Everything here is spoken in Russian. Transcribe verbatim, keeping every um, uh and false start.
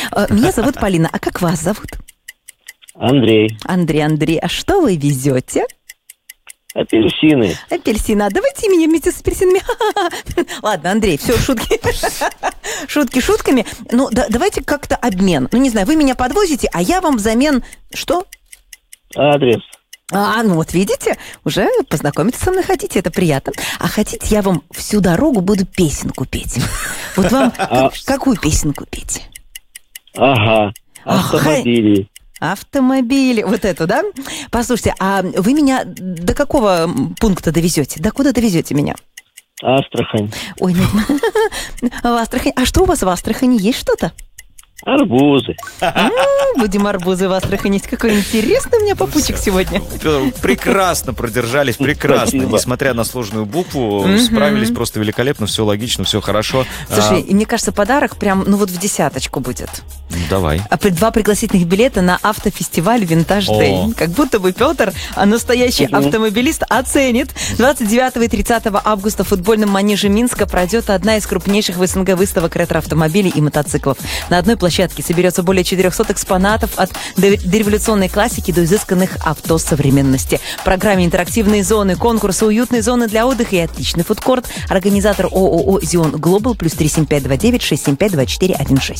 Меня зовут Полина, а как вас зовут? Андрей. Андрей, Андрей, а что вы везете? Апельсины. Апельсины. А давайте меня вместе с апельсинами. Ладно, Андрей, все, шутки. Шутки шутками. Ну, да, давайте как-то обмен. Ну, не знаю, вы меня подвозите, а я вам взамен... Что? Адрес. А, ну вот видите, уже познакомиться со мной хотите, это приятно. А хотите, я вам всю дорогу буду песенку петь. Вот вам как, какую песенку петь? Ага, автомобили. Автомобили, вот эту, да? Послушайте, а вы меня до какого пункта довезете? До куда довезете меня? Астрахань. Ой, нет, в Астрахани. А что у вас в Астрахани? Есть что-то? Арбузы. М-м, будем арбузы в Астрахани. Какой интересный у меня попутчик сегодня. Прекрасно продержались, прекрасно. Спасибо. Несмотря на сложную букву, Мгм. справились просто великолепно, все логично, все хорошо. Слушай, А, и мне кажется, подарок прям, ну вот в десяточку будет. давай. А при- два пригласительных билета на автофестиваль «Винтаж О. Дэй». Как будто бы Петр, а настоящий Мгм. автомобилист, оценит. двадцать девятого и тридцатого августа в футбольном манеже Минска пройдет одна из крупнейших в СНГ выставок ретро-автомобилей и мотоциклов. На одной площадке соберется более четырехсот экспонатов от до- дореволюционной классики до изысканных авто современности. В программе интерактивные зоны, конкурсы, уютные зоны для отдыха и отличный фудкорт. Организатор ООО «Зион Глобал» плюс три семь пять два девять шесть семь пять два четыре один шесть.